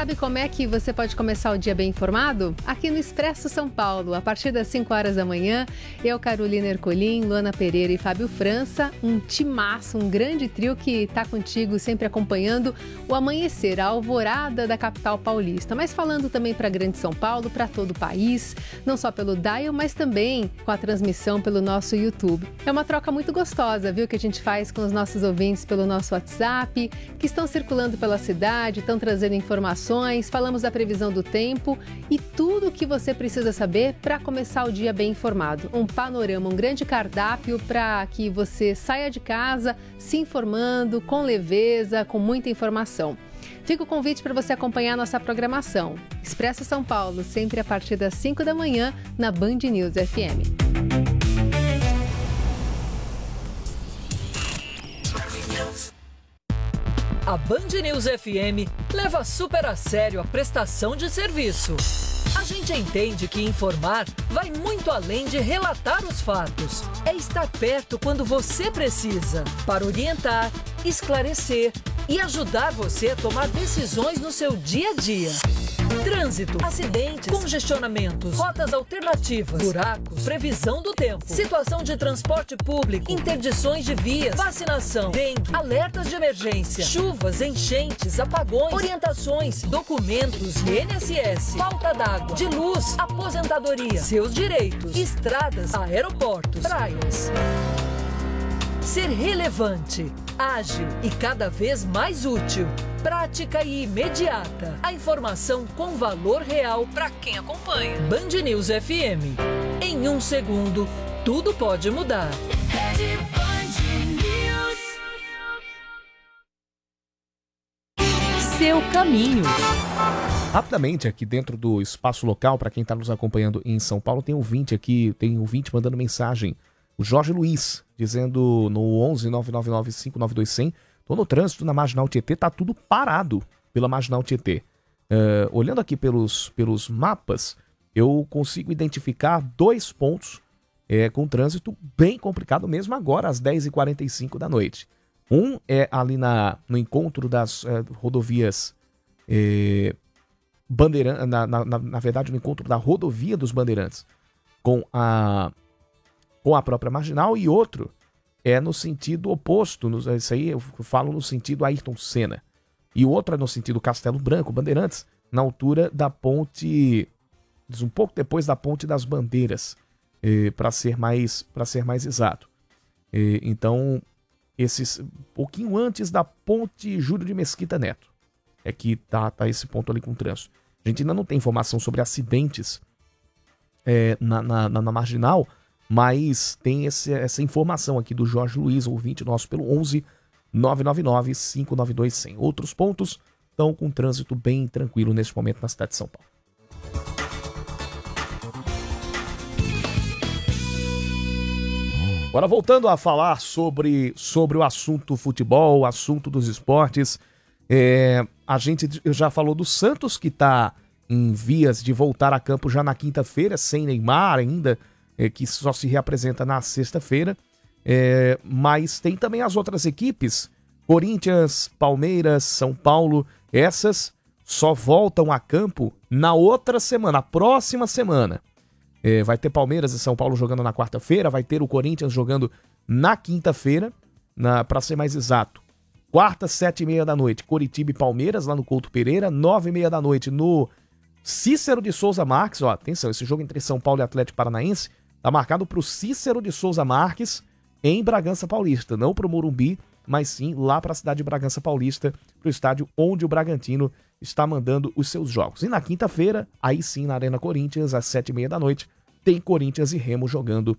Sabe como é que você pode começar o dia bem informado? Aqui no Expresso São Paulo, a partir das 5 horas da manhã, eu, Carolina Ercolim, Luana Pereira e Fábio França, um timaço, um grande trio que está contigo sempre acompanhando o amanhecer, a alvorada da capital paulista, mas falando também para a Grande São Paulo, para todo o país, não só pelo dial, mas também com a transmissão pelo nosso YouTube. É uma troca muito gostosa, viu, que a gente faz com os nossos ouvintes pelo nosso WhatsApp, que estão circulando pela cidade, estão trazendo informações, falamos da previsão do tempo e tudo o que você precisa saber para começar o dia bem informado. Um panorama, um grande cardápio para que você saia de casa se informando com leveza, com muita informação. Fica o convite para você acompanhar nossa programação. Expresso São Paulo, sempre a partir das 5 da manhã, na Band News FM. A Band News FM leva super a sério a prestação de serviço. A gente entende que informar vai muito além de relatar os fatos. É estar perto quando você precisa, para orientar, esclarecer e ajudar você a tomar decisões no seu dia a dia. Trânsito, acidentes, congestionamentos, rotas alternativas, buracos, previsão do tempo, situação de transporte público, interdições de vias, vacinação, dengue, alertas de emergência, chuvas, enchentes, apagões, orientações, documentos, INSS, falta d'água, de luz, aposentadoria, seus direitos, estradas, aeroportos, praias. Ser relevante, ágil e cada vez mais útil. Prática e imediata. A informação com valor real para quem acompanha. Band News FM. Em um segundo, tudo pode mudar. Seu caminho. Rapidamente, aqui dentro do espaço local, para quem está nos acompanhando em São Paulo, tem ouvinte mandando mensagem. O Jorge Luiz, dizendo no 11 999 592 100, tô no trânsito na Marginal Tietê, tá tudo parado pela Marginal Tietê. Olhando aqui pelos mapas, eu consigo identificar 2 pontos com trânsito bem complicado mesmo agora, às 10h45 da noite. Um é ali no encontro das rodovias Bandeirantes, na verdade no encontro da rodovia dos Bandeirantes com a própria Marginal, e outro é no sentido oposto, isso aí eu falo no sentido Ayrton Senna, e o outro é no sentido Castelo Branco, Bandeirantes, na altura da ponte, um pouco depois da Ponte das Bandeiras, para ser mais exato. Então, um pouquinho antes da Ponte Júlio de Mesquita Neto, é que tá esse ponto ali com trânsito. A gente ainda não tem informação sobre acidentes na Marginal, mas tem essa informação aqui do Jorge Luiz, ouvinte nosso, pelo 11 999 592 100. Outros pontos estão com trânsito bem tranquilo neste momento na cidade de São Paulo. Agora, voltando a falar sobre o assunto futebol, o assunto dos esportes, a gente já falou do Santos, que está em vias de voltar a campo já na quinta-feira, sem Neymar ainda, que só se reapresenta na sexta-feira, mas tem também as outras equipes, Corinthians, Palmeiras, São Paulo, essas só voltam a campo na outra semana, a próxima semana. Vai ter Palmeiras e São Paulo jogando na quarta-feira, vai ter o Corinthians jogando na quinta-feira, para ser mais exato, quarta, 7h30 da noite, Coritiba e Palmeiras, lá no Couto Pereira, 9h30 da noite no Cícero de Souza Marques, atenção, esse jogo entre São Paulo e Atlético Paranaense está marcado para o Cícero de Souza Marques em Bragança Paulista, não para o Morumbi, mas sim lá para a cidade de Bragança Paulista, para o estádio onde o Bragantino está mandando os seus jogos. E na quinta-feira, aí sim na Arena Corinthians, às 7h30 da noite, tem Corinthians e Remo jogando